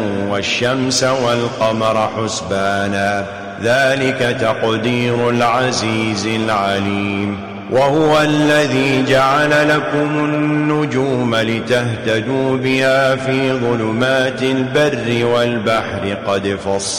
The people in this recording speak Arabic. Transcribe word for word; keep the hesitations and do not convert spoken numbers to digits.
والشمس والقمر حسبانا ذلك تقدير العزيز العليم. وهو الذي جعل لكم النجوم لتهتدوا بها في ظلمات البر والبحر قد فصل